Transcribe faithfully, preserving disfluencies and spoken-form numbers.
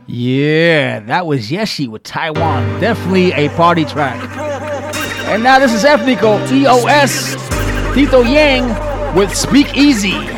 Yeah, that was Yeshi with Taiwan. Definitely a party track. And now this is Ethnico, E O S, Tito Yang with Speak Easy.